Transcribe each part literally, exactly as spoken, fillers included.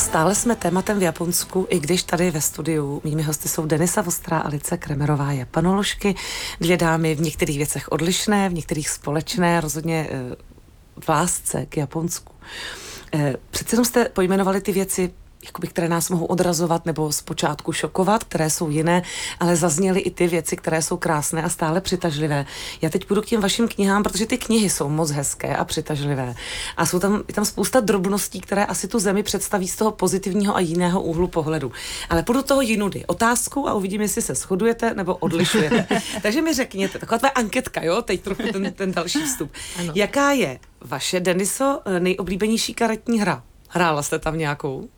Stále jsme tématem v Japonsku, i když tady ve studiu mými hosty jsou Denisa Vostrá a Alice Kremerová, japanoložky. Dvě dámy v některých věcech odlišné, v některých společné, rozhodně v lásce k Japonsku. Přece jenom jste pojmenovali ty věci, jakoby, které nás mohou odrazovat nebo zpočátku šokovat, které jsou jiné, ale zazněly i ty věci, které jsou krásné a stále přitažlivé. Já teď půjdu k těm vašim knihám, protože ty knihy jsou moc hezké a přitažlivé. A jsou tam, je tam spousta drobností, které asi tu zemi představí z toho pozitivního a jiného úhlu pohledu. Ale půjdu toho jinudy. Otázku a uvidím, jestli se shodujete nebo odlišujete. Takže mi řekněte, taková tvoje anketka, jo, teď trochu ten, ten další vstup. Ano. Jaká je vaše, Deniso, nejoblíbenější karetní hra? Hrála jste tam nějakou?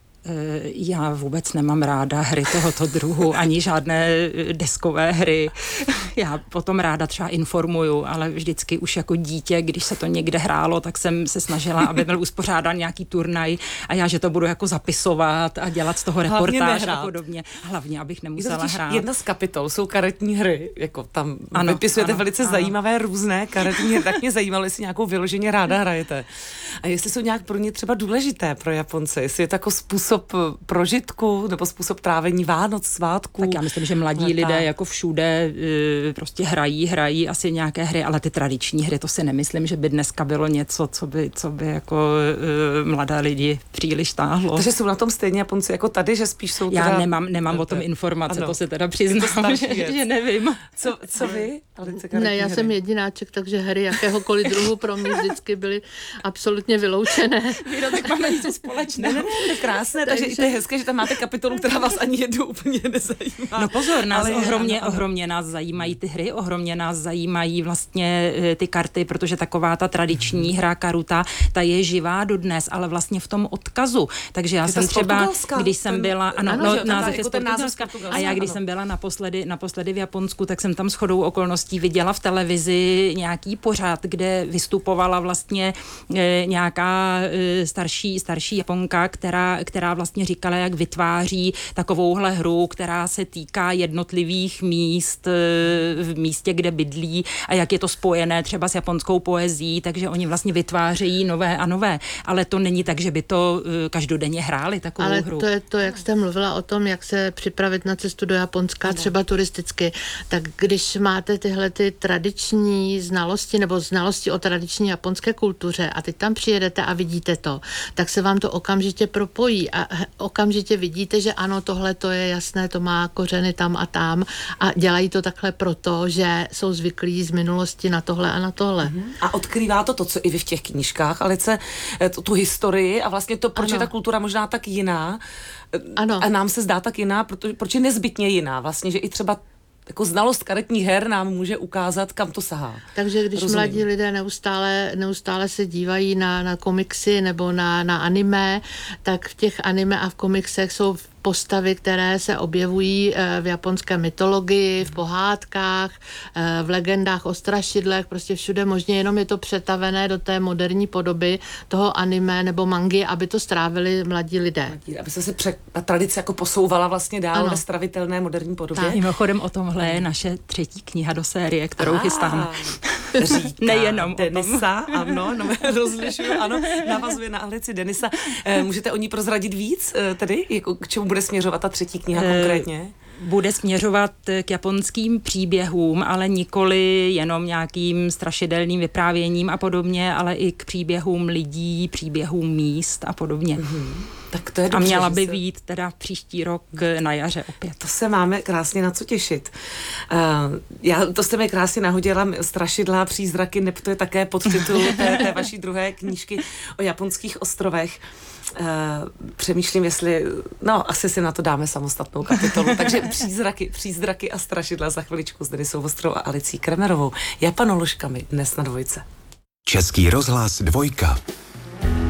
Já vůbec nemám ráda hry tohoto druhu, ani žádné deskové hry. Já potom ráda třeba informuju, ale vždycky už jako dítě, když se to někde hrálo, tak jsem se snažila, aby byl uspořádán nějaký turnaj a já, že to budu jako zapisovat a dělat z toho reportáž a podobně. Hlavně, abych nemusela hrát. Jedna z kapitol jsou karetní hry, jako tam ano, vypisujete ano, velice ano. zajímavé různé karetní hry, tak mě zajímalo, jestli nějakou vyloženě ráda hrajete. A jestli jsou nějak pro ně třeba důležité pro Japonce, jestli je to jako způsob prožitku nebo způsob trávení Vánoc, svátků. Tak já myslím, že mladí no, lidé jako všude prostě hrají, hrají asi nějaké hry, ale ty tradiční hry, to si nemyslím, že by dneska bylo něco, co by, co by jako uh, mladé lidi příliš táhlo. Takže jsou na tom stejně Japonci jako tady, že spíš jsou teda... Já nemám, nemám o tom informace, ano. To se teda přiznám, že, že nevím. Co, co vy? Ne, já hry. jsem jedináček, takže hry jakéhokoliv druhu pro mě vždycky byly absolutně vyloučené. Víro, tak máme něco společného. Ne, ne, ne, to je krásné, takže i to je hezké, že tam máte kapitolu, která vás ani jednu úplně nezajímá. No pozor, nás ale ohromně, ano, ohromně nás zajímají ty hry, ohromně nás zajímají vlastně ty karty, protože taková ta tradiční hra Karuta, ta je živá dodnes, ale vlastně v tom odkazu. Takže já je jsem třeba, když ten, jsem byla, ano, ano, no, že, název je z Portugalska, a já když ano. jsem byla naposledy, naposledy v Japonsku, tak jsem tam shodou okolností viděla v televizi nějaký pořad, kde vystupovala vlastně e, nějaká e, starší, starší Japonka, která, která vlastně říkala, jak vytváří takovouhle hru, která se týká jednotlivých míst v místě, kde bydlí a jak je to spojené třeba s japonskou poezií, takže oni vlastně vytvářejí nové a nové. Ale to není tak, že by to každodenně hráli takovou Ale hru. Ale to je to, jak jste mluvila o tom, jak se připravit na cestu do Japonska, třeba turisticky, tak když máte tyhle ty tradiční znalosti nebo znalosti o tradiční japonské kultuře a teď tam přijedete a vidíte to, tak se vám to okamžitě propojí a okamžitě vidíte, že ano, tohle to je jasné, to má kořeny tam a tam a dělají to takhle proto, že jsou zvyklí z minulosti na tohle a na tohle. A odkrývá to to, co i vy v těch knížkách, Alice, tu, tu historii a vlastně to, proč ano. je ta kultura možná tak jiná ano. a nám se zdá tak jiná, proto, proč je nezbytně jiná vlastně, že i třeba jako znalost karetních her nám může ukázat, kam to sahá. Takže když Rozumím. mladí lidé neustále, neustále se dívají na, na komiksy nebo na, na anime, tak v těch anime a v komiksech jsou postavy, které se objevují v japonské mytologii, v pohádkách, v legendách o strašidlech, prostě všude možně, jenom je to přetavené do té moderní podoby toho anime nebo mangy, aby to strávili mladí lidé. Aby se, se pře- ta tradice jako posouvala vlastně dál ano. ve stravitelné moderní podobě. Tak. Mimochodem o tomhle je naše třetí kniha do série, kterou ah, chystáme. Říká Nejenom Denisa, ano, no, rozlišuju, ano, navazuje na Alici Denisa. Můžete o ní prozradit víc, tedy, jako k čemu bude směřovat ta třetí kniha konkrétně? Bude směřovat k japonským příběhům, ale nikoli jenom nějakým strašidelným vyprávěním a podobně, ale i k příběhům lidí, příběhům míst a podobně. Mm-hmm. Tak to je dobře, a měla by se... být teda příští rok na jaře opět. To se máme krásně na co těšit. Uh, já, to jste mi krásně nahodila, strašidla, přízraky, neb to je také podtitul té, té vaší druhé knížky o japonských ostrovech. Uh, přemýšlím, jestli, no, asi si na to dáme samostatnou kapitolu, takže přízraky, přízraky a strašidla za chviličku s Denisou Vostrou a Alicí Kremerovou, japanoložkami dnes na Dvojce. Český rozhlas Dvojka.